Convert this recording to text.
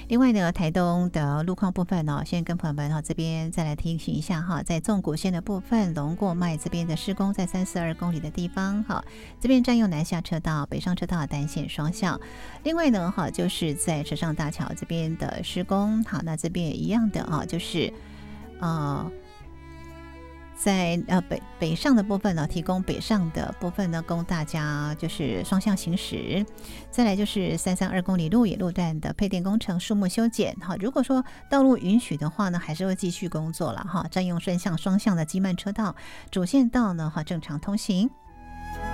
另外呢，台东的路况部分呢，先跟朋友们这边再来提醒一下哈，在纵谷线的部分，龙过麦这边的施工在342公里的地方哈，这边占用南下车道、北上车道单线双向。另外呢哈，就是在池上大桥这边的施工，好，那这边也一样的啊，就是在北上的部分呢，提供北上的部分呢，供大家就是双向行驶。再来就是332公里路野路段的配电工程、树木修剪。好，如果说道路允许的话呢，还是会继续工作了哈，占用顺向双向的机慢车道，主线道呢正常通行。